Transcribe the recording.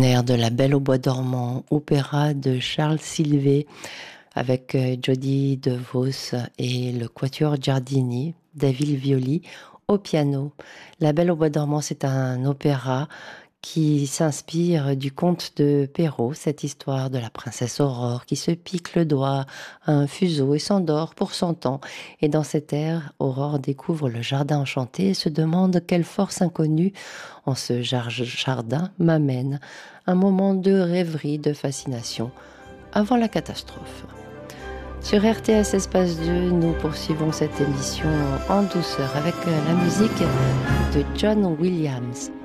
air de La Belle au bois dormant, opéra de Charles Sylvet avec Jody DeVos et le Quatuor Giardini, David Violi au piano. La Belle au bois dormant, c'est un opéra qui s'inspire du conte de Perrault, cette histoire de la princesse Aurore qui se pique le doigt à un fuseau et s'endort pour 100 ans. Et dans cet air, Aurore découvre le jardin enchanté et se demande quelle force inconnue en ce jardin m'amène. Un moment de rêverie, de fascination, avant la catastrophe. Sur RTS Espace 2, nous poursuivons cette émission en douceur avec la musique de John Williams.